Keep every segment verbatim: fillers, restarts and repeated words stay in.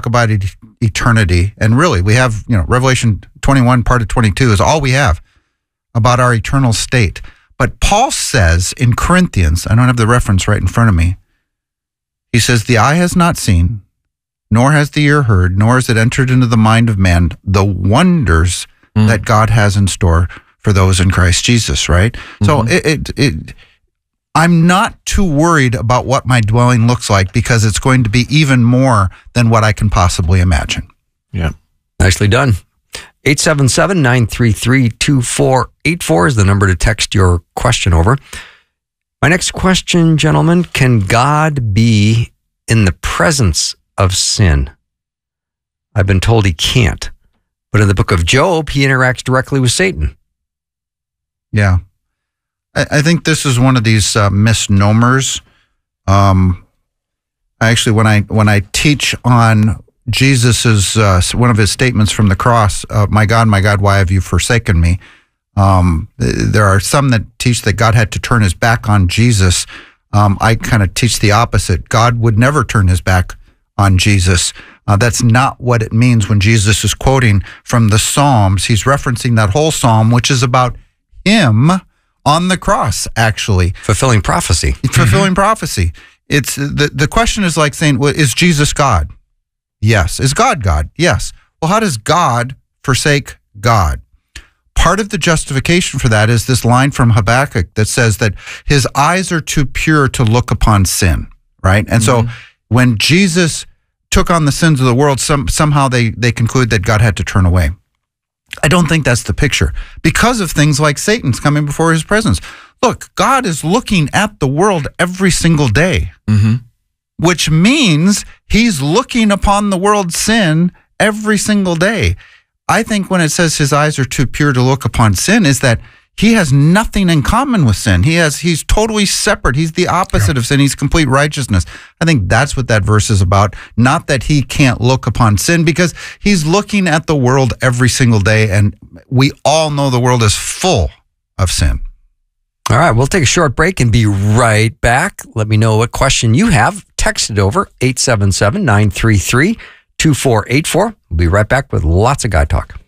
about et- eternity, and really we have, you know, Revelation twenty-one, part of twenty-two is all we have about our eternal state. But Paul says in Corinthians, I don't have the reference right in front of me, he says, the eye has not seen, nor has the ear heard, nor has it entered into the mind of man, the wonders mm. that God has in store for those in Christ Jesus, right? Mm-hmm. So it, it, it, I'm not too worried about what my dwelling looks like because it's going to be even more than what I can possibly imagine. Yeah. Nicely done. eight seven seven, nine three three, two four eight four is the number to text your question over. My next question, gentlemen, can God be in the presence of sin? I've been told he can't. But in the book of Job, he interacts directly with Satan. Yeah. I, I think this is one of these uh, misnomers. Um, actually, when I when I teach on Jesus's uh, one of his statements from the cross, uh, "My God, my God, why have you forsaken me?" Um, there are some that teach that God had to turn his back on Jesus. Um, I kind of teach the opposite. God would never turn his back on Jesus. Uh, that's not what it means when Jesus is quoting from the Psalms. He's referencing that whole psalm, which is about him on the cross, actually. Fulfilling prophecy. Fulfilling prophecy. It's the, the question is like saying, well, is Jesus God? Yes. Is God God? Yes. Well, how does God forsake God? Part of the justification for that is this line from Habakkuk that says that his eyes are too pure to look upon sin, right? And mm-hmm. so when Jesus took on the sins of the world, some, somehow they, they conclude that God had to turn away. I don't think that's the picture because of things like Satan's coming before his presence. Look, God is looking at the world every single day, mm-hmm. which means he's looking upon the world's sin every single day. I think when it says his eyes are too pure to look upon sin is that he has nothing in common with sin. He has, he's totally separate. He's the opposite yeah. of sin. He's complete righteousness. I think that's what that verse is about. Not that he can't look upon sin because he's looking at the world every single day. And we all know the world is full of sin. All right. We'll take a short break and be right back. Let me know what question you have. Text it over eight seven seven, nine three three, two four eight four. We'll be right back with lots of God Talk.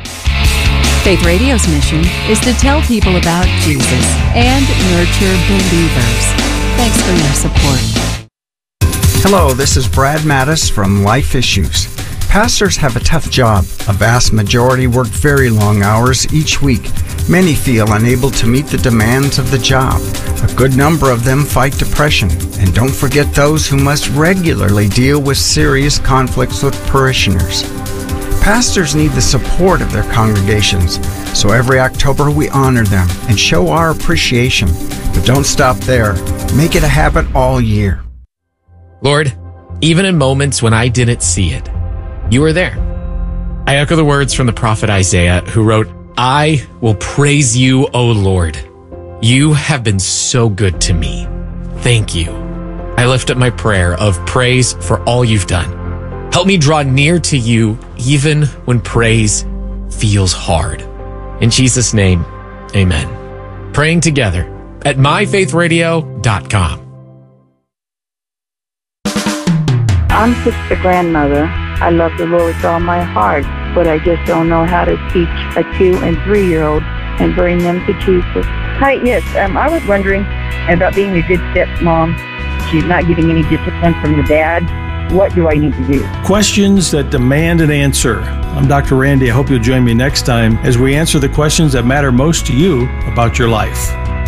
Faith Radio's mission is to tell people about Jesus and nurture believers. Thanks for your support. Hello, this is Brad Mattis from Life Issues. Pastors have a tough job. A vast majority work very long hours each week. Many feel unable to meet the demands of the job. A good number of them fight depression. And don't forget those who must regularly deal with serious conflicts with parishioners. Pastors need the support of their congregations, so every October we honor them and show our appreciation. But don't stop there. Make it a habit all year. Lord, even in moments when I didn't see it, you were there. I echo the words from the prophet Isaiah, who wrote, I will praise you, O Lord. You have been so good to me. Thank you. I lift up my prayer of praise for all you've done. Help me draw near to you even when praise feels hard. In Jesus' name, amen. Praying together at my faith radio dot com. I'm just a grandmother. I love the Lord with all my heart, but I just don't know how to teach a two and three-year-old and bring them to Jesus. Hi, yes, um, I was wondering about being a good stepmom. She's not getting any discipline from the dad. What do I need to do? Questions that demand an answer. I'm Doctor Randy. I hope you'll join me next time as we answer the questions that matter most to you about your life.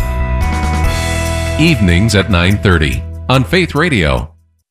Evenings at nine thirty on Faith Radio.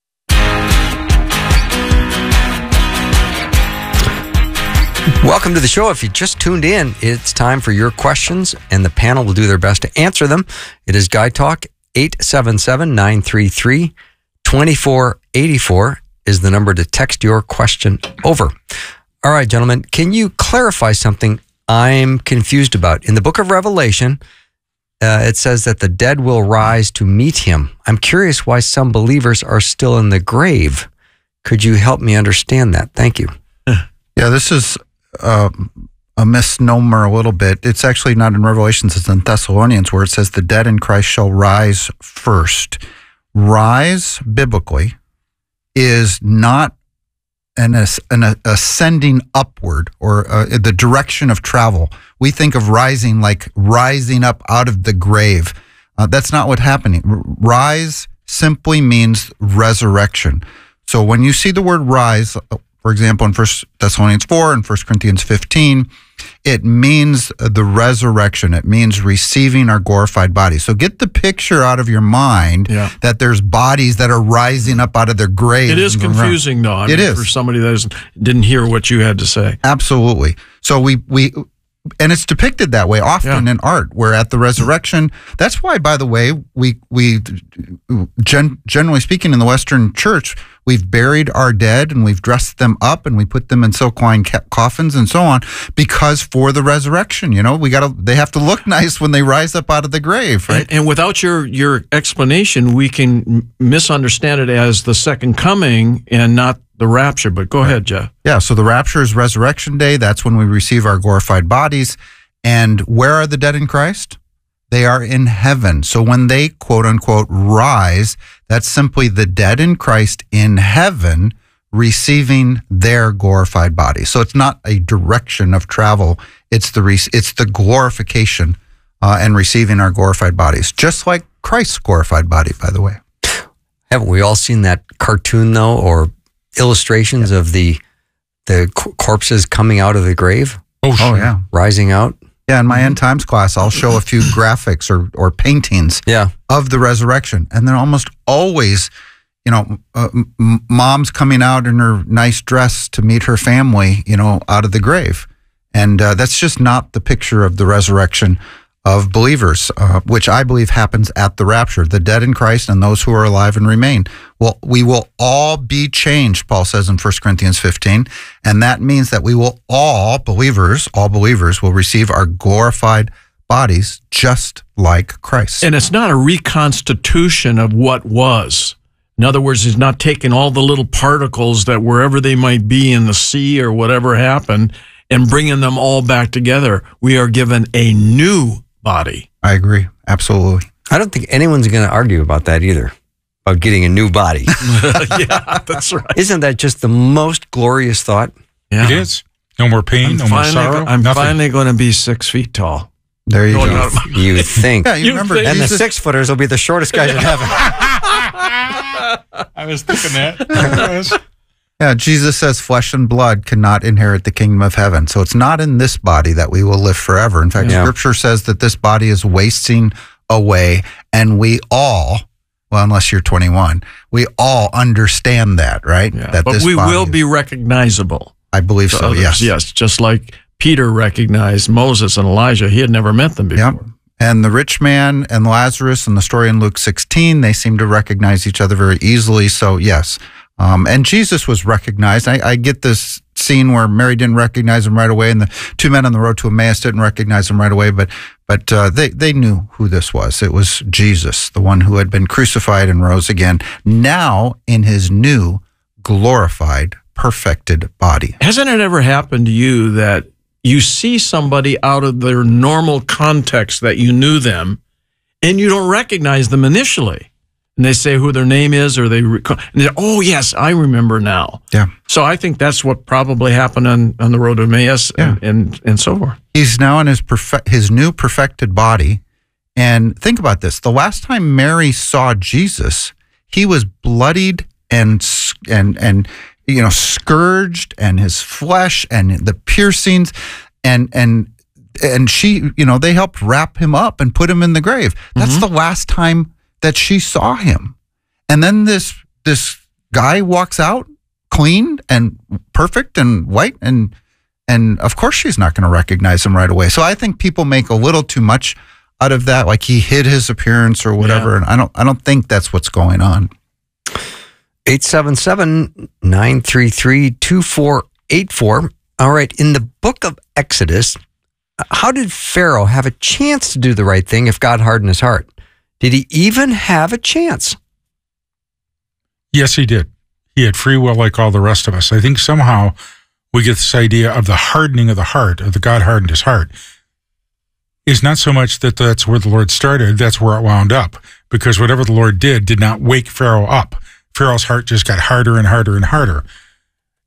Welcome to the show. If you just tuned in, it's time for your questions, and the panel will do their best to answer them. It is Guy Talk. eight seven seven, nine three three, two four eight four is the number to text your question over. All right, gentlemen, can you clarify something I'm confused about? In the book of Revelation, uh, it says that the dead will rise to meet him. I'm curious why some believers are still in the grave. Could you help me understand that? Thank you. Yeah, this is uh, a misnomer a little bit. It's actually not in Revelations, it's in Thessalonians, where it says the dead in Christ shall rise first. Rise, biblically, is not an, an ascending upward, or uh, the direction of travel. We think of rising like rising up out of the grave. Uh, that's not what's happening. Rise simply means resurrection. So when you see the word rise, for example, in First Thessalonians four and First Corinthians fifteen, it means the resurrection. It means receiving our glorified bodies. So get the picture out of your mind Yeah. that there's bodies that are rising up out of their graves. It is confusing, though. I It mean, is. for somebody that doesn't- didn't hear what you had to say. Absolutely. So we we and it's depicted that way often Yeah. in art. Where at the resurrection, that's why, by the way, we we gen, generally speaking in the Western Church, we've buried our dead and we've dressed them up and we put them in silk lined ca- coffins and so on, because for the resurrection, you know, we got to they have to look nice when they rise up out of the grave, right? And, and without your, your explanation, we can m- misunderstand it as the second coming and not the rapture. But go ahead, Jeff. Yeah, so the rapture is resurrection day. That's when we receive our glorified bodies. And where are the dead in Christ? They are in heaven. So when they, quote unquote, rise, that's simply the dead in Christ in heaven receiving their glorified bodies. So it's not a direction of travel. It's the re- it's the glorification uh, and receiving our glorified bodies, just like Christ's glorified body, by the way. Haven't we all seen that cartoon, though, or illustrations of the the co- corpses coming out of the grave, Oh, oh yeah. rising out? Yeah, in my end times class, I'll show a few graphics or, or paintings Yeah. of the resurrection. And they're almost always, you know, uh, m- mom's coming out in her nice dress to meet her family, you know, out of the grave. And uh, that's just not the picture of the resurrection of believers, uh, which I believe happens at the rapture. The dead in Christ and those who are alive and remain. Well, we will all be changed, Paul says in First Corinthians fifteen. And that means that we will all, believers, all believers will receive our glorified bodies just like Christ. And it's not a reconstitution of what was. In other words, he's not taking all the little particles that wherever they might be in the sea or whatever happened and bringing them all back together. We are given a new body. I agree. Absolutely. I don't think anyone's going to argue about that either, about getting a new body. Yeah, that's right. Isn't that just the most glorious thought? Yeah. It is. No more pain, I'm no more finally, sorrow. I'm nothing. finally going to be six feet tall. There you Going go. out of my- You think. Yeah, you, You remember think- And the Jesus, six footers will be the shortest guys in heaven. I was thinking that. I was. yeah, Jesus says flesh and blood cannot inherit the kingdom of heaven. So it's not in this body that we will live forever. In fact, Yeah. Scripture says that this body is wasting away, and we all, well, unless you're twenty-one, we all understand that, right? Yeah, That but this we body will is- be recognizable. I believe to so, others. yes. Yes, just like Peter recognized Moses and Elijah. He had never met them before. Yep. And the rich man and Lazarus and the story in Luke sixteen, they seem to recognize each other very easily. So, yes. Um, and Jesus was recognized. I, I get this scene where Mary didn't recognize him right away, and the two men on the road to Emmaus didn't recognize him right away, but but uh, they, they knew who this was. It was Jesus, the one who had been crucified and rose again, now in his new, glorified, perfected body. Hasn't it ever happened to you that you see somebody out of their normal context that you knew them and you don't recognize them initially? And they say who their name is, or they, rec- and they're, oh, yes, I remember now. Yeah. So I think that's what probably happened on, on the road to Emmaus and, and, and so forth. He's now in his perfect, his new perfected body. And think about this. The last time Mary saw Jesus, he was bloodied and, s- and, and, you know, scourged, and his flesh and the piercings, and, and, and she, you know, they helped wrap him up and put him in the grave. That's the last time that she saw him. And then this, this guy walks out clean and perfect and white, and, and of course she's not going to recognize him right away. So I think people make a little too much out of that, like he hid his appearance or whatever. Yeah. And I don't, I don't think that's what's going on. eight seven seven, nine three three, two four eight four. All right. In the book of Exodus, how did Pharaoh have a chance to do the right thing if God hardened his heart? Did he even have a chance? Yes, he did. He had free will like all the rest of us. I think somehow we get this idea of the hardening of the heart, of the God hardened his heart, is not so much that that's where the Lord started, that's where it wound up. Because whatever the Lord did did not wake Pharaoh up. Pharaoh's heart just got harder and harder and harder.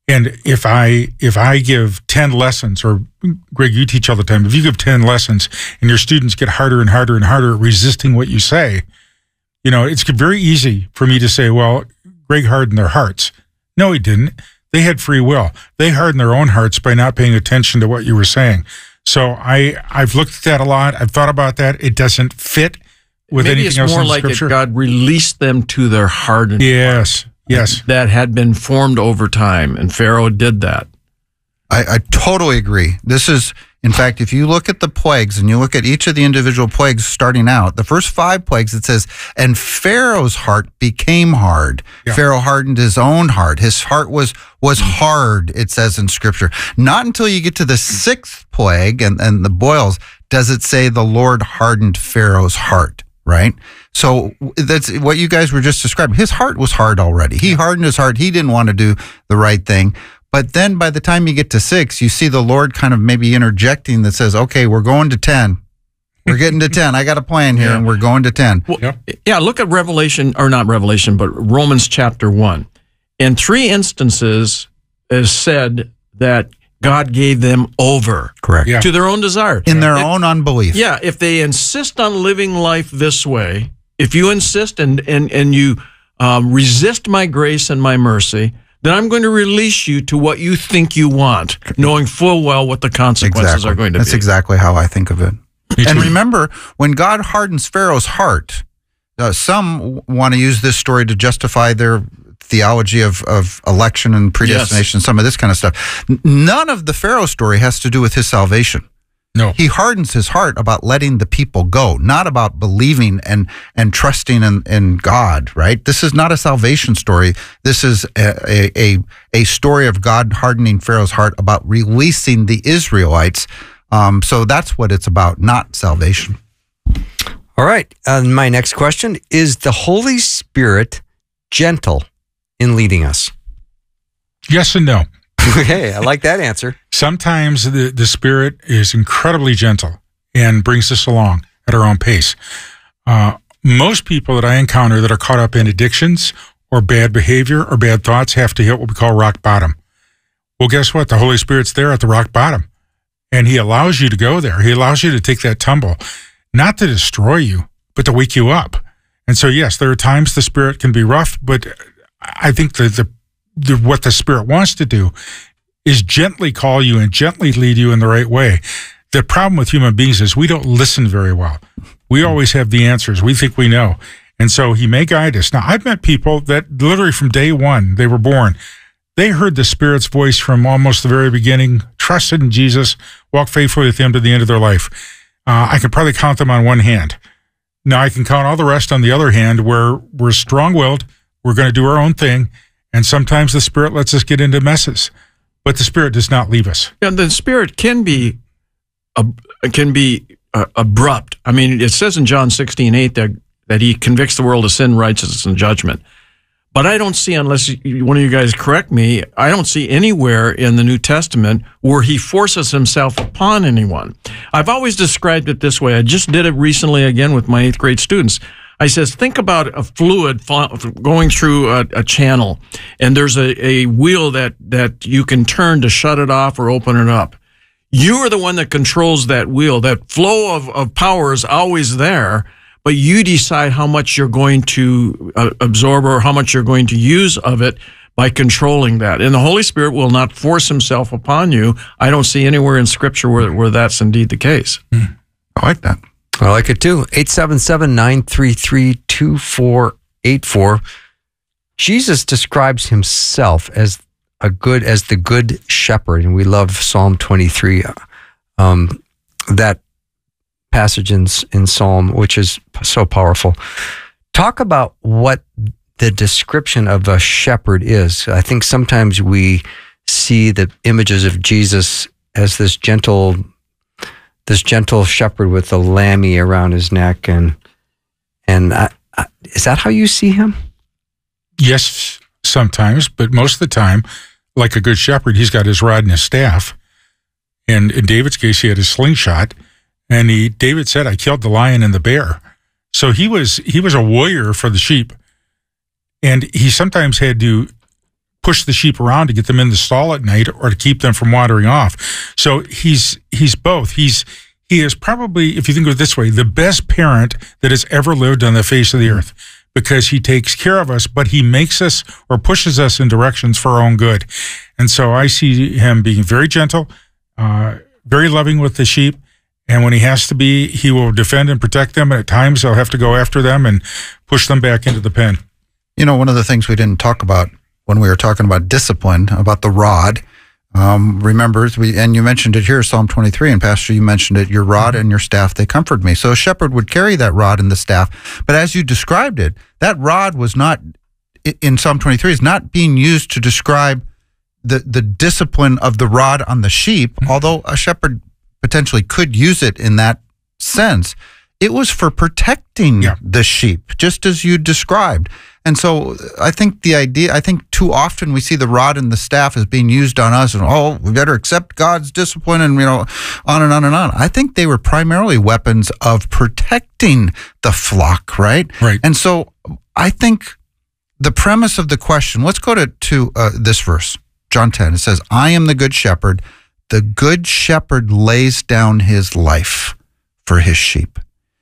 And if I if I give ten lessons, or Greg, you teach all the time, if you give ten lessons and your students get harder and harder and harder at resisting what you say, you know, it's very easy for me to say, well, Greg hardened their hearts. No, he didn't. They had free will. They hardened their own hearts by not paying attention to what you were saying. So I, I've looked at that a lot. I've thought about that. It doesn't fit with Maybe anything else it's more in like Scripture. it, God released them to their hardened Yes, yes. that had been formed over time, and Pharaoh did that. I, I totally agree. This is, in fact, if you look at the plagues and you look at each of the individual plagues starting out, the first five plagues, it says, and Pharaoh's heart became hard. Yeah. Pharaoh hardened his own heart. His heart was was hard, it says in Scripture. Not until you get to the sixth plague and, and the boils does it say the Lord hardened Pharaoh's heart, right? So that's what you guys were just describing. His heart was hard already. He hardened his heart. He didn't want to do the right thing. But then by the time you get to six, you see the Lord kind of maybe interjecting that says, okay, we're going to ten. We're getting to ten. I got a plan here, Yeah. and we're going to ten. Well, yeah, look at Revelation, or not Revelation, but Romans chapter one. In three instances is said that God gave them over Correct. Yeah. to their own desire. In their If- own unbelief. Yeah, if they insist on living life this way, if you insist and, and, and you um, resist my grace and my mercy, then I'm going to release you to what you think you want, knowing full well what the consequences Exactly. are going to That's be. exactly how I think of it. Me And too. remember, when God hardens Pharaoh's heart, uh, some w- want to use this story to justify their theology of, of election and predestination, some of this kind of stuff. N- None of the Pharaoh story has to do with his salvation. No. He hardens his heart about letting the people go, not about believing and and trusting in, in God, right? This is not a salvation story. This is a, a, a story of God hardening Pharaoh's heart about releasing the Israelites. Um, so that's what it's about, not salvation. All right. Uh, my next question is: the Holy Spirit gentle in leading us? Yes and no. Okay, I like that answer. Sometimes the, the Spirit is incredibly gentle and brings us along at our own pace. Uh, most people that I encounter that are caught up in addictions or bad behavior or bad thoughts have to hit what we call rock bottom. Well, guess what? The Holy Spirit's there at the rock bottom, and He allows you to go there. He allows you to take that tumble, not to destroy you, but to wake you up. And so, yes, there are times the Spirit can be rough, but I think that the, the what the Spirit wants to do is gently call you and gently lead you in the right way. The problem with human beings is we don't listen very well. We always have the answers. We think we know. And so He may guide us. Now, I've met people that literally from day one, they were born, they heard the Spirit's voice from almost the very beginning, trusted in Jesus, walked faithfully with Him to the end of their life. Uh, I could probably count them on one hand. Now, I can count all the rest on the other hand, where we're strong-willed, we're going to do our own thing, and sometimes the Spirit lets us get into messes. But the Spirit does not leave us. Yeah, the Spirit can be uh, can be uh, abrupt. I mean, it says in John sixteen eight that, that He convicts the world of sin, righteousness, and judgment. But I don't see, unless you, one of you guys correct me, I don't see anywhere in the New Testament where He forces Himself upon anyone. I've always described it this way. I just did it recently again with my eighth grade students. I says, think about a fluid going through a, a channel, and there's a, a wheel that, that you can turn to shut it off or open it up. You are the one that controls that wheel. That flow of, of power is always there, but you decide how much you're going to uh, absorb or how much you're going to use of it by controlling that. And the Holy Spirit will not force Himself upon you. I don't see anywhere in Scripture where, where that's indeed the case. Mm. I like that. I like it too. eight seven seven, nine three three, two four eight four. Jesus describes Himself as a good, as the good shepherd. And we love Psalm twenty-three, um, that passage in, in Psalm, which is so powerful. Talk about what the description of a shepherd is. I think sometimes we see the images of Jesus as this gentle this gentle shepherd with a lammy around his neck. And and I, I, is that how you see Him? Yes, sometimes, but most of the time, like a good shepherd, He's got His rod and His staff. And in David's case, he had his slingshot. And he, David said, I killed the lion and the bear. So he was he was a warrior for the sheep. And he sometimes had to push the sheep around to get them in the stall at night or to keep them from wandering off. So he's he's both. He's he is probably, if you think of it this way, the best parent that has ever lived on the face of the earth, because he takes care of us, but he makes us or pushes us in directions for our own good. And so I see him being very gentle, uh, very loving with the sheep. And when he has to be, he will defend and protect them. And at times he'll have to go after them and push them back into the pen. You know, one of the things we didn't talk about when we were talking about discipline, about the rod, um, remember, we, and you mentioned it here, Psalm twenty-three, and Pastor, you mentioned it, your rod and your staff, they comfort me. So a shepherd would carry that rod and the staff. But as you described it, that rod was not, in Psalm twenty-three, is not being used to describe the, the discipline of the rod on the sheep, mm-hmm. although a shepherd potentially could use it in that sense. It was for protecting yeah. the sheep, just as you described. And so I think the idea, I think too often we see the rod and the staff as being used on us and, oh, we better accept God's discipline and, you know, on and on and on. I think they were primarily weapons of protecting the flock, right? Right. And so I think the premise of the question, let's go to, to uh, this verse, John ten. It says, I am the good shepherd. The good shepherd lays down his life for his sheep.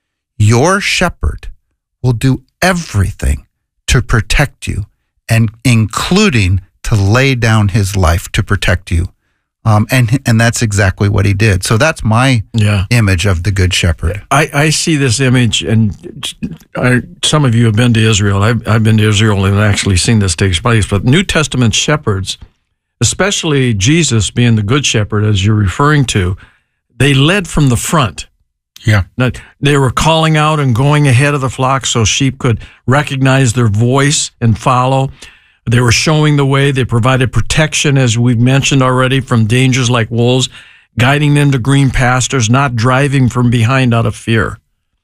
Your shepherd will do everything to protect you, and including to lay down his life to protect you. Um, and and that's exactly what he did. So that's my yeah. image of the good shepherd. I, I see this image, and I, some of you have been to Israel. I've, I've been to Israel and actually seen this take place. But New Testament shepherds, especially Jesus being the good shepherd, as you're referring to, they led from the front. Yeah. They were calling out and going ahead of the flock so sheep could recognize their voice and follow. They were showing the way. They provided protection, as we've mentioned already, from dangers like wolves, guiding them to green pastures, not driving from behind out of fear.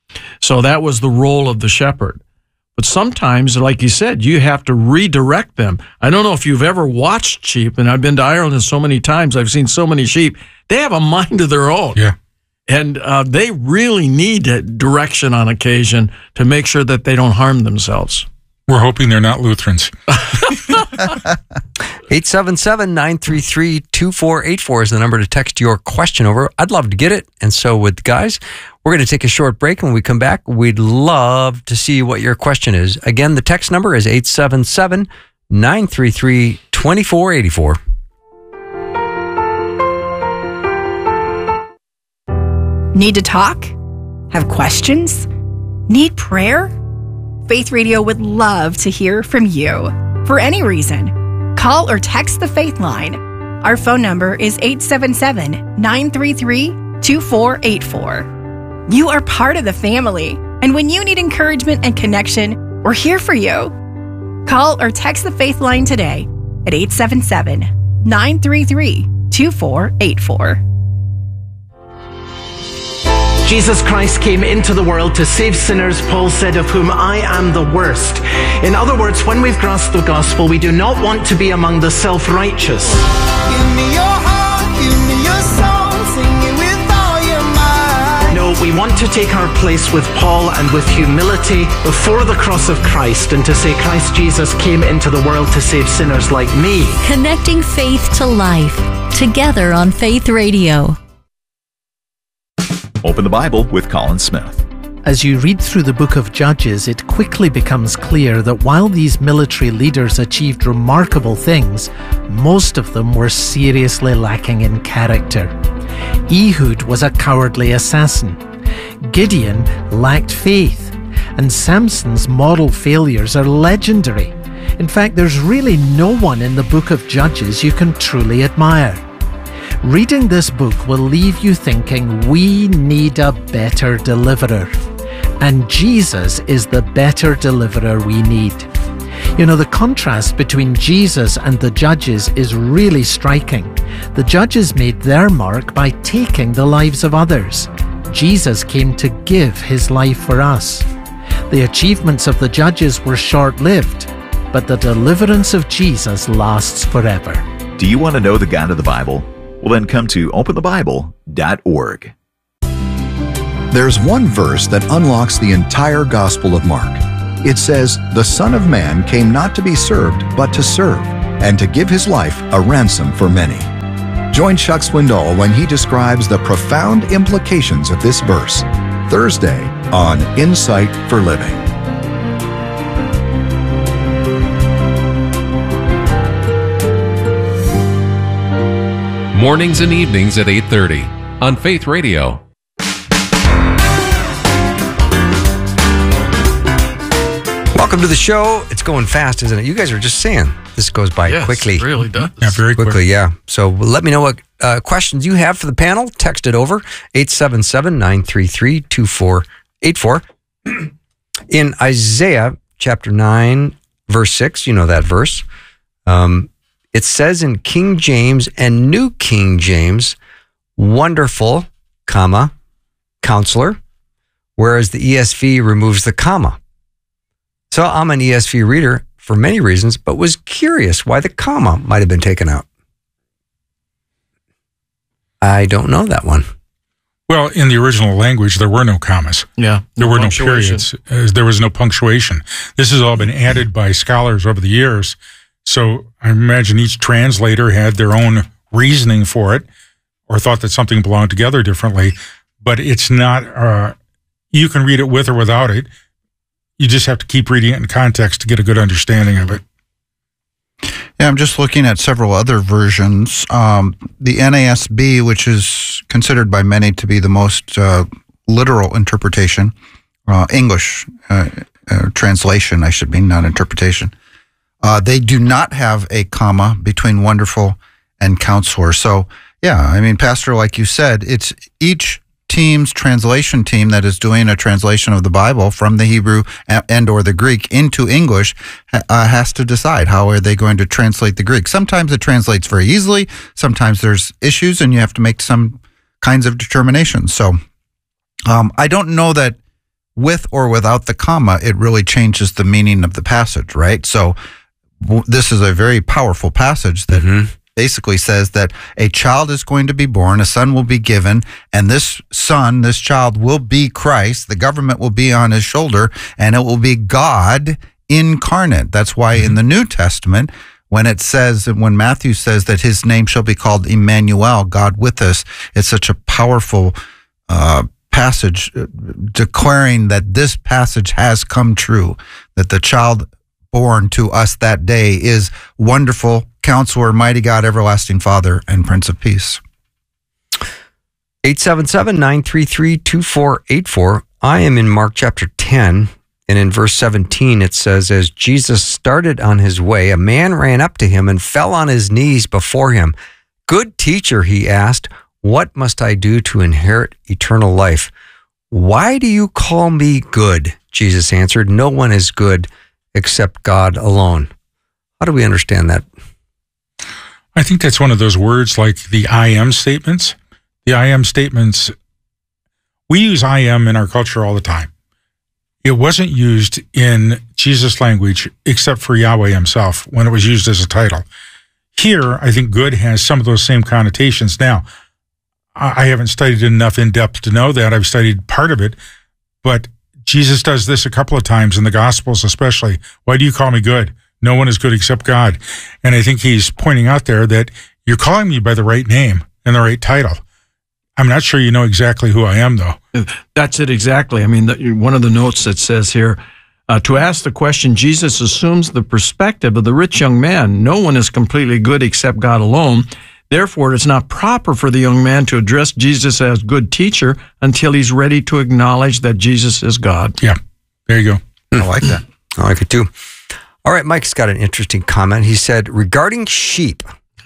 So that was the role of the shepherd. But sometimes, like you said, you have to redirect them. I don't know if you've ever watched sheep, and I've been to Ireland so many times. I've seen so many sheep. They have a mind of their own. Yeah. And uh, they really need direction on occasion to make sure that they don't harm themselves. We're hoping they're not Lutherans. eight seven seven, nine three three, two four eight four is the number to text your question over. I'd love to get it, and so would the guys. We're going to take a short break, and when we come back, we'd love to see what your question is. Again, the text number is eight seven seven, nine three three, two four eight four. Need to talk? Have questions? Need prayer? Faith Radio would love to hear from you. For any reason, call or text the Faith Line. Our phone number is eight seven seven, nine three three, two four eight four. You are part of the family, and when you need encouragement and connection, we're here for you. Call or text the Faith Line today at eight seven seven, nine three three, two four eight four. Jesus Christ came into the world to save sinners, Paul said, of whom I am the worst. In other words, when we've grasped the gospel, we do not want to be among the self-righteous. Give me your heart, give me your soul, sing it with all your might. No, we want to take our place with Paul and with humility before the cross of Christ, and to say Christ Jesus came into the world to save sinners like me. Connecting faith to life, together on Faith Radio. Open the Bible with Colin Smith. As you read through the book of Judges, it quickly becomes clear that while these military leaders achieved remarkable things, most of them were seriously lacking in character. Ehud was a cowardly assassin. Gideon lacked faith. And Samson's moral failures are legendary. In fact, there's really no one in the book of Judges you can truly admire. Reading this book will leave you thinking we need a better deliverer. And Jesus is the better deliverer we need. You know, the contrast between Jesus and the judges is really striking. The judges made their mark by taking the lives of others. Jesus came to give his life for us. The achievements of the judges were short-lived, but the deliverance of Jesus lasts forever. Do you want to know the God of the Bible? Well, then come to open the bible dot org. There's one verse that unlocks the entire Gospel of Mark. It says, "The Son of Man came not to be served, but to serve, and to give his life a ransom for many. Join Chuck Swindoll when he describes the profound implications of this verse, Thursday on Insight for Living. Mornings and evenings at eight thirty on Faith Radio. Welcome to the show. It's going fast, isn't it? You guys are just saying this goes by yes, quickly. It really does. Yeah, very quickly. quick. Yeah. So let me know what uh, questions you have for the panel. Text it over eight seven seven, nine three three, two four eight four. In Isaiah chapter nine, verse six, you know that verse. Um, it says in King James and New King James, wonderful, comma, counselor, whereas the E S V removes the comma. So I'm an E S V reader for many reasons, but was curious why the comma might have been taken out. I don't know that one. Well, in the original language, there were no commas. Yeah. There no were no punctuation. periods. Uh, There was no punctuation. This has all been added by scholars over the years. So I imagine each translator had their own reasoning for it or thought that something belonged together differently. But it's not, uh, you can read it with or without it. You just have to keep reading it in context to get a good understanding of it. Yeah, I'm just looking at several other versions. Um, the N A S B, which is considered by many to be the most uh, literal interpretation, uh, English uh, uh, translation, I should mean, not interpretation. Uh, they do not have a comma between wonderful and counselor. So, yeah, I mean, Pastor, like you said, it's each team's translation team that is doing a translation of the Bible from the Hebrew and or the Greek into English uh, has to decide how are they going to translate the Greek. Sometimes it translates very easily. Sometimes there's issues and you have to make some kinds of determinations. So um, I don't know that with or without the comma, it really changes the meaning of the passage, right? So w- this is a very powerful passage that mm-hmm. basically says that a child is going to be born, a son will be given, and this son, this child will be Christ. The government will be on his shoulder, and it will be God incarnate. That's why in the New Testament, when it says, when Matthew says that his name shall be called Emmanuel, God with us, it's such a powerful uh, passage declaring that this passage has come true, that the child born to us that day is wonderful Counselor, mighty God, everlasting Father, and Prince of Peace. eight seven seven, nine three three, two four eight four. I am in Mark chapter ten, and in verse seventeen it says, as Jesus started on his way, a man ran up to him and fell on his knees before him. Good teacher, he asked, what must I do to inherit eternal life? Why do you call me good? Jesus answered, no one is good except God alone. How do we understand that? I think that's one of those words like the I am statements. The I am statements, we use I am in our culture all the time. It wasn't used in Jesus' language except for Yahweh himself when it was used as a title. Here, I think good has some of those same connotations. Now, I haven't studied enough in depth to know that. I've studied part of it, but Jesus does this a couple of times in the Gospels especially. Why do you call me good? No one is good except God. And I think he's pointing out there that you're calling me by the right name and the right title. I'm not sure you know exactly who I am, though. That's it exactly. I mean, the, one of the notes that says here, uh, to ask the question, Jesus assumes the perspective of the rich young man. No one is completely good except God alone. Therefore, it's not proper for the young man to address Jesus as good teacher until he's ready to acknowledge that Jesus is God. Yeah, there you go. I like that. I like it too. All right, Mike's got an interesting comment. He said, regarding sheep,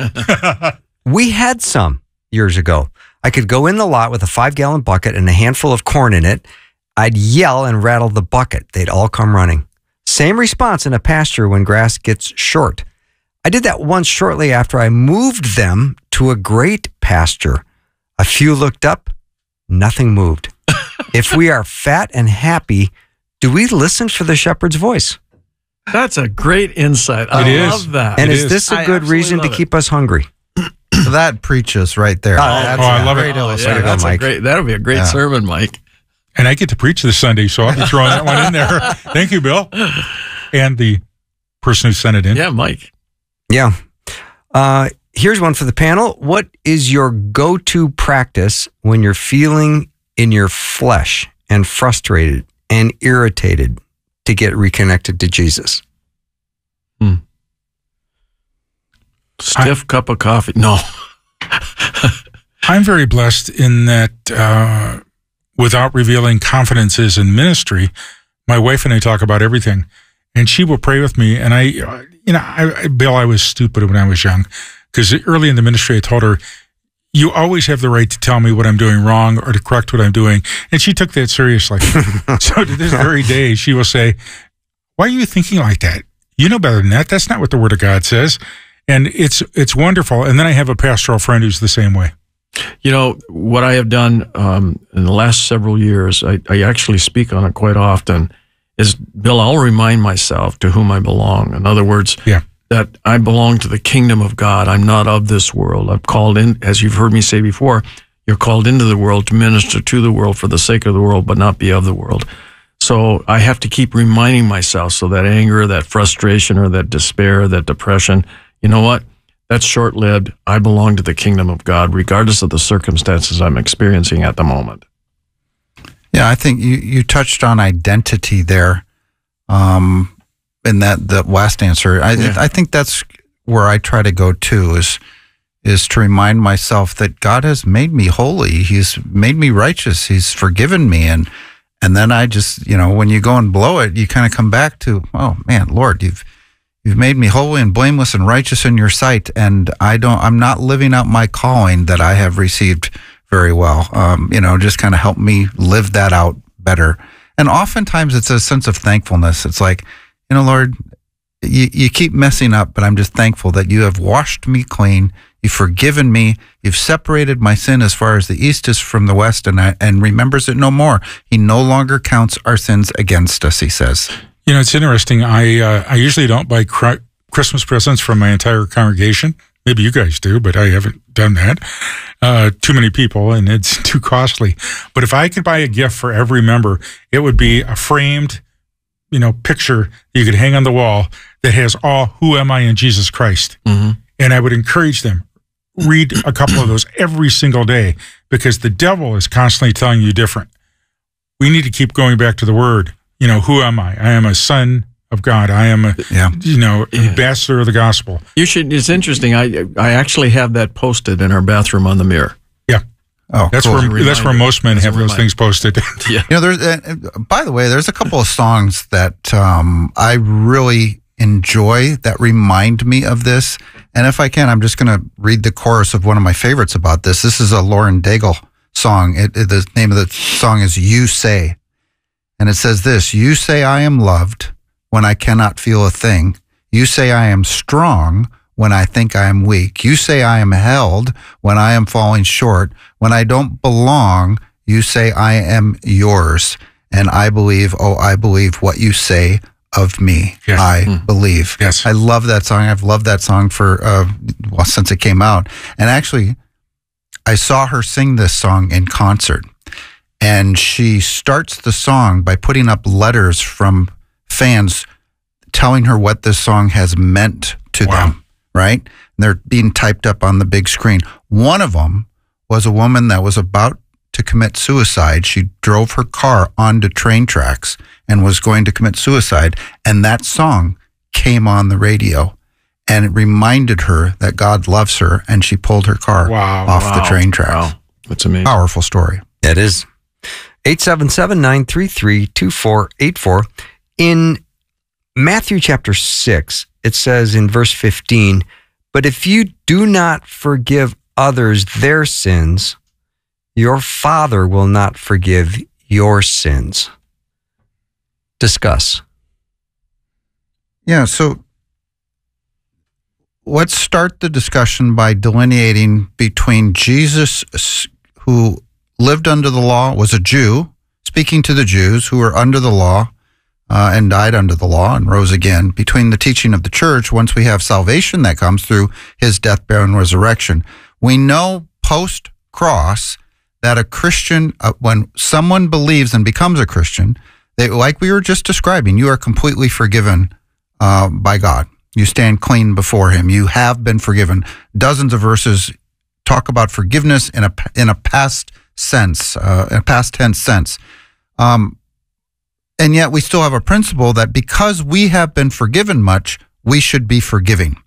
we had some years ago. I could go in the lot with a five-gallon bucket and a handful of corn in it. I'd yell and rattle the bucket. They'd all come running. Same response in a pasture when grass gets short. I did that once shortly after I moved them to a great pasture. A few looked up, nothing moved. If we are fat and happy, do we listen for the shepherd's voice? That's a great insight. I It is. love that. And It is is. this a I good absolutely reason to love it. keep us hungry? That preaches right there. Oh, That's oh, I a love it. great Oh, illustration. yeah, that's a Mike. great, that'll be a great Yeah. sermon, Mike. And I get to preach this Sunday, so I'll be throwing that one in there. Thank you, Bill. And the person who sent it in. Yeah, Mike. Yeah. Uh, here's one for the panel. What is your go-to practice when you're feeling in your flesh and frustrated and irritated to get reconnected to Jesus? Hmm. Stiff I, cup of coffee. No. I'm very blessed in that uh, without revealing confidences in ministry, my wife and I talk about everything, and she will pray with me. And I, uh, you know, I, Bill, I was stupid when I was young, because early in the ministry, I told her, you always have the right to tell me what I'm doing wrong or to correct what I'm doing. And she took that seriously. So to this very day, she will say, why are you thinking like that? You know better than that. That's not what the Word of God says. And it's it's wonderful. And then I have a pastoral friend who's the same way. You know, what I have done um, in the last several years, I, I actually speak on it quite often, is, Bill, I'll remind myself to whom I belong. In other words, yeah. that I belong to the kingdom of God. I'm not of this world. I'm called in, as you've heard me say before, you're called into the world to minister to the world for the sake of the world, but not be of the world. So I have to keep reminding myself, so that anger, that frustration, or that despair, that depression, you know what? That's short-lived. I belong to the kingdom of God, regardless of the circumstances I'm experiencing at the moment. Yeah, I think you, you touched on identity there um, in that, that last answer. I, yeah. I think that's where I try to go to, is is to remind myself that God has made me holy. He's made me righteous. He's forgiven me. And and then I just, you know, when you go and blow it, you kind of come back to, oh, man, Lord, you've You've made me holy and blameless and righteous in your sight, and I don't. I'm not living out my calling that I have received very well. Um, you know, just kind of help me live that out better. And oftentimes, it's a sense of thankfulness. It's like, you know, Lord, you, you keep messing up, but I'm just thankful that you have washed me clean. You've forgiven me. You've separated my sin as far as the east is from the west, and I, and remembers it no more. He no longer counts our sins against us, he says. You know, it's interesting. I uh, I usually don't buy cr- Christmas presents for my entire congregation. Maybe you guys do, but I haven't done that. Uh, too many people, and it's too costly. But if I could buy a gift for every member, it would be a framed, you know, picture that you could hang on the wall that has all "Who am I in Jesus Christ?" Mm-hmm. And I would encourage them, read a couple of those every single day, because the devil is constantly telling you different. We need to keep going back to the Word. You know, who am I? I am a son of God. I am a, yeah. you know, Yeah. ambassador of the gospel. You should. It's interesting. I I actually have that posted in our bathroom on the mirror. Yeah. Oh, that's cool. where that's where most men have those things posted. Yeah. You know, there's. Uh, by the way, there's a couple of songs that um, I really enjoy that remind me of this. And if I can, I'm just going to read the chorus of one of my favorites about this. This is a Lauren Daigle song. It, it, the name of the song is "You Say." And it says this: you say I am loved when I cannot feel a thing. You say I am strong when I think I am weak. You say I am held when I am falling short. When I don't belong, you say I am yours. And I believe, oh, I believe what you say of me. Yes. I Mm. believe. Yes. I love that song. I've loved that song for, uh, well, since it came out. And actually, I saw her sing this song in concert. And she starts the song by putting up letters from fans telling her what this song has meant to Wow. them, right? And they're being typed up on the big screen. One of them was a woman that was about to commit suicide. She drove her car onto train tracks and was going to commit suicide. And that song came on the radio, and it reminded her that God loves her, and she pulled her car Wow. off Wow. the train tracks. Wow. That's amazing. Powerful story. That is. eight seven seven, nine three three, two four eight four. In Matthew chapter six, it says in verse fifteen, but if you do not forgive others their sins, your Father will not forgive your sins. Discuss. Yeah, so let's start the discussion by delineating between Jesus, who lived under the law, was a Jew, speaking to the Jews who were under the law uh, and died under the law and rose again, between the teaching of the church, once we have salvation that comes through his death, burial, and resurrection. We know post-cross that a Christian, uh, when someone believes and becomes a Christian, they, like we were just describing, you are completely forgiven uh, by God. You stand clean before him. You have been forgiven. Dozens of verses talk about forgiveness in a in a past sense, uh, in a past tense sense. Um, and yet we still have a principle that because we have been forgiven much, we should be forgiving.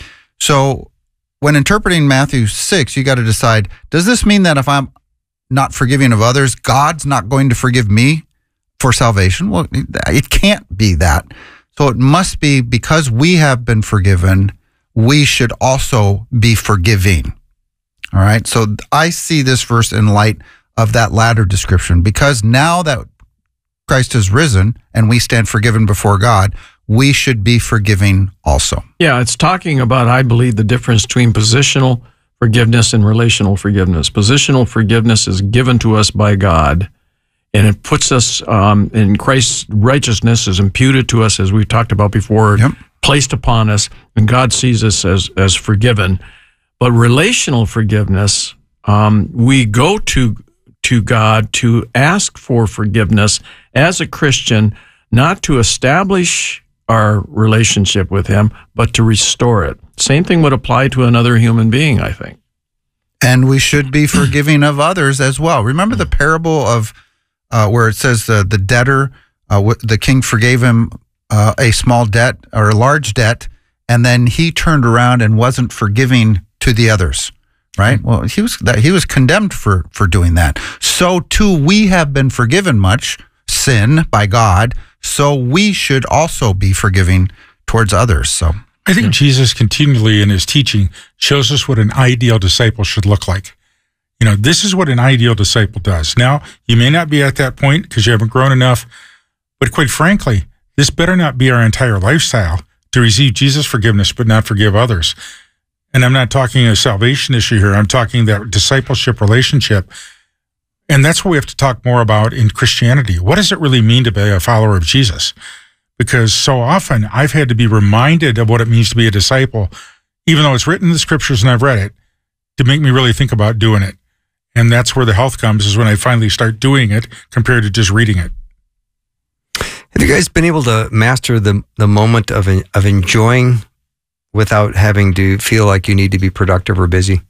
So when interpreting Matthew six, you got to decide, does this mean that if I'm not forgiving of others, God's not going to forgive me for salvation? Well, it can't be that. So it must be because we have been forgiven, we should also be forgiving. All right. So I see this verse in light of that latter description, because now that Christ has risen and we stand forgiven before God, we should be forgiving also. Yeah, it's talking about, I believe, the difference between positional forgiveness and relational forgiveness. Positional forgiveness is given to us by God, and it puts us um, in Christ's righteousness is imputed to us, as we've talked about before, yep. placed upon us, and God sees us as, as forgiven. But relational forgiveness, um, we go to to God to ask for forgiveness as a Christian, not to establish our relationship with him, but to restore it. Same thing would apply to another human being, I think. And we should be forgiving of others as well. Remember the parable of uh, where it says uh, the debtor, uh, the king forgave him uh, a small debt or a large debt, and then he turned around and wasn't forgiving to the others, right? Well, he was that he was condemned for for doing that. So too, we have been forgiven much sin by God, so we should also be forgiving towards others. So I think yeah. Jesus continually in his teaching shows us what an ideal disciple should look like. You know, this is what an ideal disciple does. Now, you may not be at that point because you haven't grown enough, but quite frankly, this better not be our entire lifestyle to receive Jesus' forgiveness but not forgive others. And I'm not talking a salvation issue here. I'm talking that discipleship relationship. And that's what we have to talk more about in Christianity. What does it really mean to be a follower of Jesus? Because so often I've had to be reminded of what it means to be a disciple, even though it's written in the scriptures and I've read it, to make me really think about doing it. And that's where the health comes, is when I finally start doing it compared to just reading it. Have you guys been able to master the the moment of of enjoying without having to feel like you need to be productive or busy?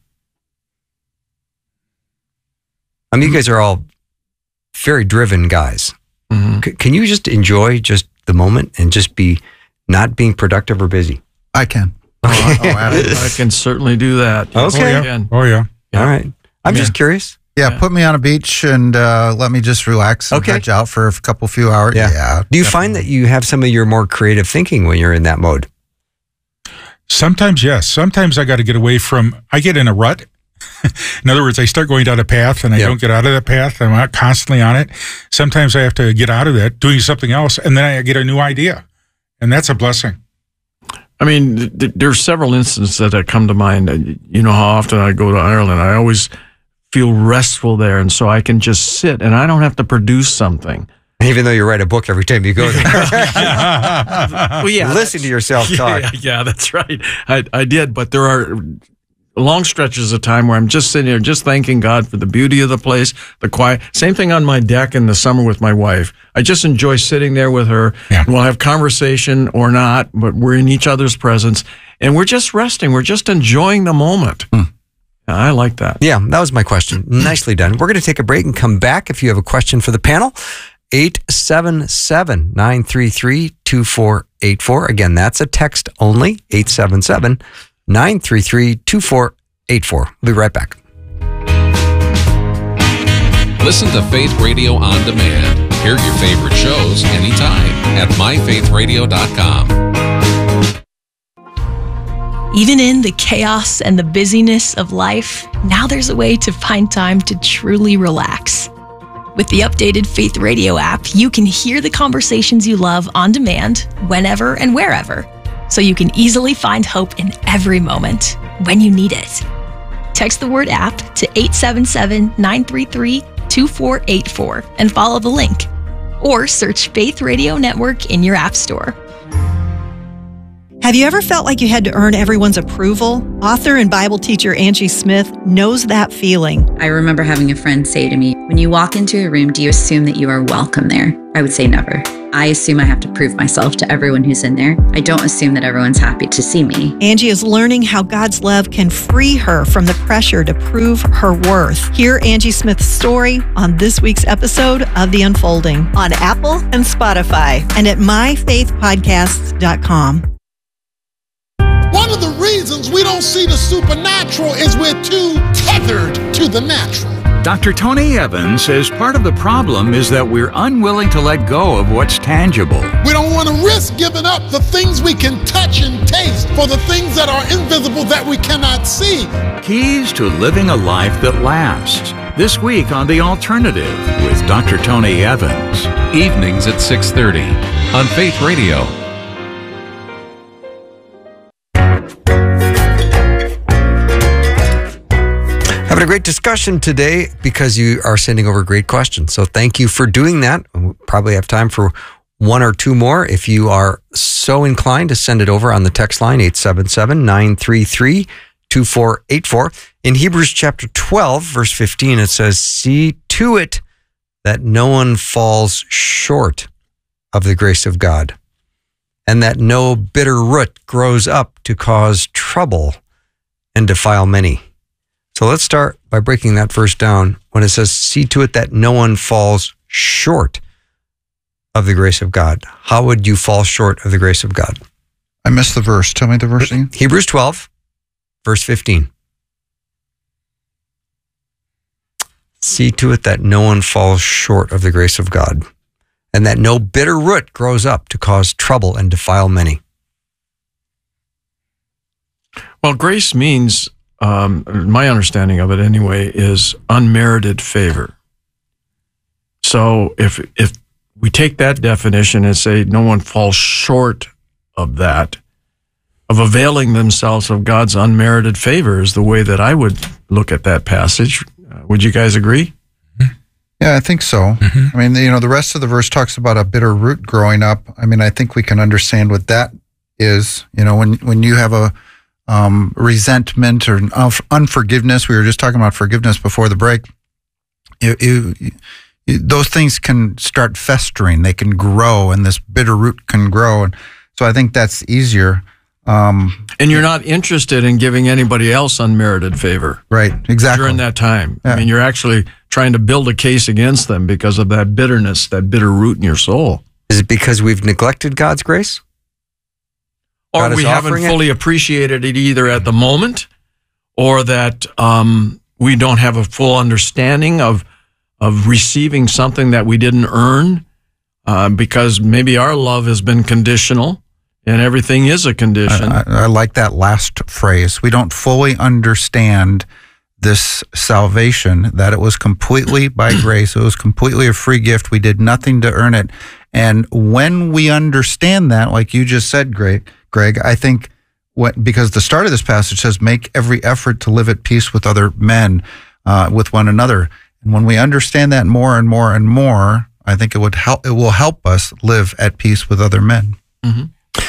I mean, you guys are all very driven guys. Mm-hmm. C- can you just enjoy just the moment and just be not being productive or busy? I can. Oh, I, oh, I can certainly do that. Okay. Oh, yeah. Oh, yeah. yeah. All right. I'm yeah. just curious. Yeah, yeah, put me on a beach and uh, let me just relax and okay. veg out for a couple few hours. Yeah. yeah do you definitely. find that you have some of your more creative thinking when you're in that mode? Sometimes, yes. Sometimes I got to get away from, I get in a rut. In other words, I start going down a path and I yep. don't get out of that path. I'm not constantly on it. Sometimes I have to get out of that, doing something else, and then I get a new idea. And that's a blessing. I mean, th- th- there's several instances that come to mind. You know how often I go to Ireland. I always feel restful there, and so I can just sit, and I don't have to produce something. Even though you write a book every time you go there. Well, yeah, listen to yourself talk. Yeah, yeah, that's right. I, I did, but there are long stretches of time where I'm just sitting here, just thanking God for the beauty of the place, the quiet. Same thing on my deck in the summer with my wife. I just enjoy sitting there with her. Yeah. We'll have conversation or not, but we're in each other's presence, and we're just resting. We're just enjoying the moment. Mm. I like that. Yeah, that was my question. Nicely done. We're going to take a break and come back. If you have a question for the panel, eight seven seven, nine three three, two four eight four. Again, that's a text only, eight seven seven, nine three three, two four eight four. We'll be right back. Listen to Faith Radio on demand. Hear your favorite shows anytime at my faith radio dot com. Even in the chaos and the busyness of life, now there's a way to find time to truly relax. With the updated Faith Radio app, you can hear the conversations you love on demand, whenever and wherever, so you can easily find hope in every moment when you need it. Text the word app to eight seven seven, nine three three, two four eight four and follow the link. Or search Faith Radio Network in your app store. Have you ever felt like you had to earn everyone's approval? Author and Bible teacher Angie Smith knows that feeling. I remember having a friend say to me, when you walk into a room, do you assume that you are welcome there? I would say never. I assume I have to prove myself to everyone who's in there. I don't assume that everyone's happy to see me. Angie is learning how God's love can free her from the pressure to prove her worth. Hear Angie Smith's story on this week's episode of The Unfolding on Apple and Spotify and at my faith podcasts dot com. One of the reasons we don't see the supernatural is we're too tethered to the natural. Doctor Tony Evans says part of the problem is that we're unwilling to let go of what's tangible. We don't want to risk giving up the things we can touch and taste for the things that are invisible that we cannot see. Keys to living a life that lasts. This week on The Alternative with Doctor Tony Evans. Evenings at six thirty on Faith Radio. Having a great discussion today because you are sending over great questions. So thank you for doing that. We'll probably have time for one or two more. If you are so inclined to send it over on the text line, eight seven seven, nine three three, two four eight four. In Hebrews chapter twelve, verse fifteen, it says, "See to it that no one falls short of the grace of God, and that no bitter root grows up to cause trouble and defile many." So let's start by breaking that verse down when it says, "See to it that no one falls short of the grace of God." How would you fall short of the grace of God? I missed the verse. Tell me the verse again. Hebrews twelve, verse fifteen. "See to it that no one falls short of the grace of God, and that no bitter root grows up to cause trouble and defile many." Well, grace means, um, my understanding of it anyway, is unmerited favor. So if if we take that definition and say no one falls short of that, of availing themselves of God's unmerited favor, is the way that I would look at that passage. Uh, would you guys agree? Yeah, I think so. Mm-hmm. I mean, you know, the rest of the verse talks about a bitter root growing up. I mean, I think we can understand what that is. You know, when when you have a um, resentment or an unforgiveness, we were just talking about forgiveness before the break. You, you, you, those things can start festering. They can grow, and this bitter root can grow. And so I think that's easier. Um, and you're not interested in giving anybody else unmerited favor. Right, exactly. During that time. Yeah. I mean, you're actually trying to build a case against them because of that bitterness, that bitter root in your soul. Is it because we've neglected God's grace? Or God we haven't fully it? appreciated it either at the moment, or that um, we don't have a full understanding of of receiving something that we didn't earn, uh, because maybe our love has been conditional. And everything is a condition. I, I, I like that last phrase. We don't fully understand this salvation, that it was completely by grace. It was completely a free gift. We did nothing to earn it. And when we understand that, like you just said, Greg, Greg, I think what, because the start of this passage says, make every effort to live at peace with other men, uh, with one another. And when we understand that more and more and more, I think it would help. It will help us live at peace with other men. Mm-hmm.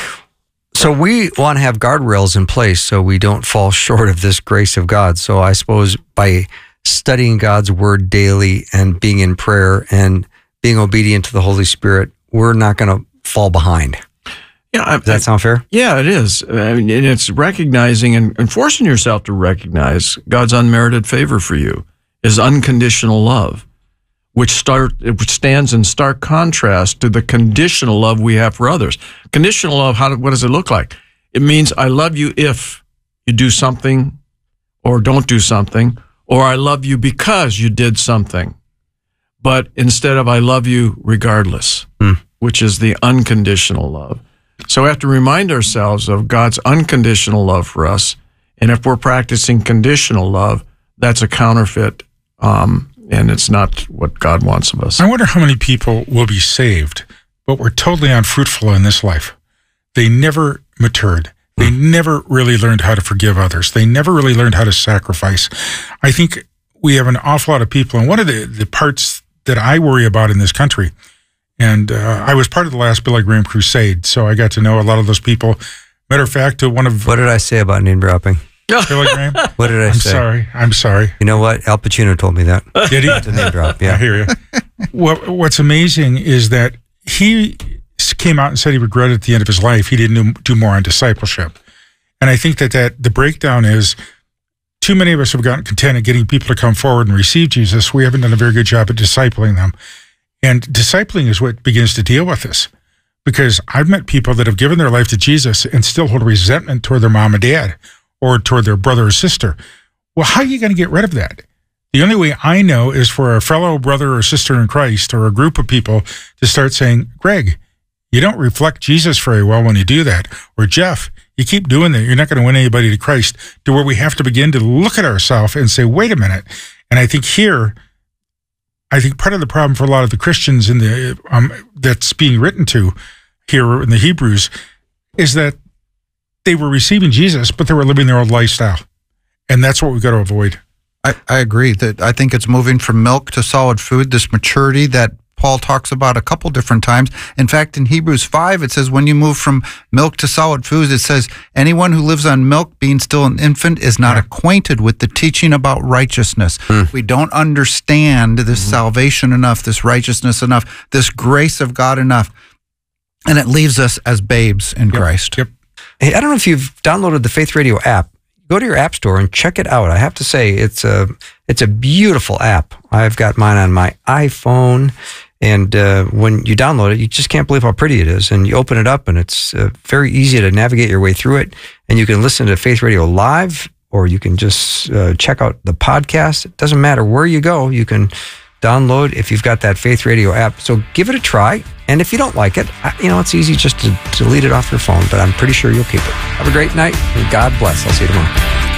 So we want to have guardrails in place so we don't fall short of this grace of God. So I suppose by studying God's word daily and being in prayer and being obedient to the Holy Spirit, we're not going to fall behind. Yeah, I, Does that sound fair? Yeah, it is. I mean, and it's recognizing and, and forcing yourself to recognize God's unmerited favor for you is unconditional love, which start which stands in stark contrast to the conditional love we have for others. Conditional love, how what does it look like? It means I love you if you do something or don't do something, or I love you because you did something. But instead of I love you regardless, mm. which is the unconditional love. So we have to remind ourselves of God's unconditional love for us. And if we're practicing conditional love, that's a counterfeit. Um, And it's not what God wants of us. I wonder how many people will be saved, but were totally unfruitful in this life. They never matured. They mm. never really learned how to forgive others. They never really learned how to sacrifice. I think we have an awful lot of people, and one of the, the parts that I worry about in this country, and uh, I was part of the last Billy Graham crusade, so I got to know a lot of those people. Matter of fact, one of... What did I say about name dropping? Billy Graham? What did I I'm say? I'm sorry. I'm sorry. You know what? Al Pacino told me that. Did he? Not to name drop, yeah. I hear you. What, what's amazing is that he came out and said he regretted at the end of his life he didn't do more on discipleship. And I think that, that the breakdown is too many of us have gotten content at getting people to come forward and receive Jesus. We haven't done a very good job at discipling them. And discipling is what begins to deal with this. Because I've met people that have given their life to Jesus and still hold resentment toward their mom and dad or toward their brother or sister. Well, how are you going to get rid of that? The only way I know is for a fellow brother or sister in Christ or a group of people to start saying, Greg, you don't reflect Jesus very well when you do that. Or Jeff, you keep doing that. You're not going to win anybody to Christ, to where we have to begin to look at ourselves and say, wait a minute. And I think here, I think part of the problem for a lot of the Christians in the um, that's being written to here in the Hebrews is that they were receiving Jesus, but they were living their old lifestyle. And that's what we've got to avoid. I, I agree that I think it's moving from milk to solid food, this maturity that Paul talks about a couple different times. In fact, in Hebrews five, it says when you move from milk to solid foods, it says anyone who lives on milk, being still an infant, is not yeah. acquainted with the teaching about righteousness. Mm. We don't understand this mm-hmm. salvation enough, this righteousness enough, this grace of God enough. And it leaves us as babes in yep. Christ. Yep. Hey, I don't know if you've downloaded the Faith Radio app. Go to your app store and check it out. I have to say, it's a it's a beautiful app. I've got mine on my iPhone, and uh, when you download it, you just can't believe how pretty it is. And you open it up, and it's uh, very easy to navigate your way through it. And you can listen to Faith Radio live, or you can just uh, check out the podcast. It doesn't matter where you go. You can download if you've got that Faith Radio app. So give it a try. And if you don't like it, you know, it's easy just to delete it off your phone, but I'm pretty sure you'll keep it. Have a great night, and God bless. I'll see you tomorrow.